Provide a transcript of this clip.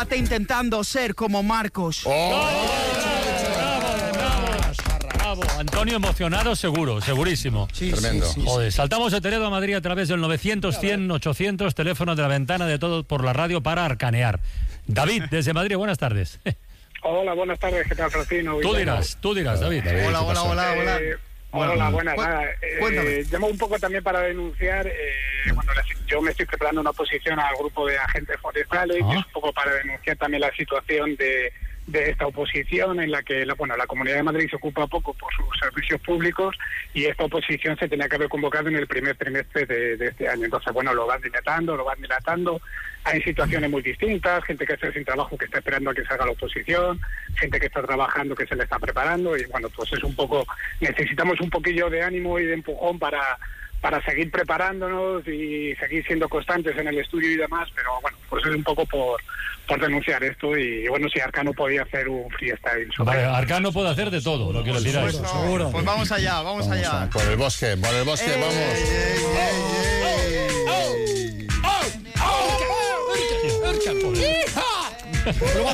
Está intentando ser como Marcos. Bravo, Antonio emocionado segurísimo. Sí, tremendo. Sí. Joder, saltamos de Toledo a Madrid a través del 900-100-800, teléfono de la ventana de todo por la radio para arcanear. David, desde Madrid, buenas tardes. Hola, buenas tardes, ¿qué tal, Francino? Tú dirás, David. Hola. Hola, buenas. Cuéntame. Llamo un poco también para denunciar, yo me estoy preparando una oposición al grupo de agentes forestales, y es un poco para denunciar también la situación de esta oposición en la que la Comunidad de Madrid se ocupa poco por sus servicios públicos y esta oposición se tenía que haber convocado en el primer trimestre de este año. Entonces, lo van dilatando. Hay situaciones muy distintas, gente que está sin trabajo que está esperando a que salga la oposición, gente que está trabajando que se le está preparando y pues es un poco, necesitamos un poquillo de ánimo y de empujón para seguir preparándonos y seguir siendo constantes en el estudio y demás, pero pues es un poco por denunciar esto y si Arcano podía hacer un freestyle. Vale, Arcano puede hacer de todo, lo que lo tiráis. Seguro. Pues vamos allá. Por el bosque, vamos.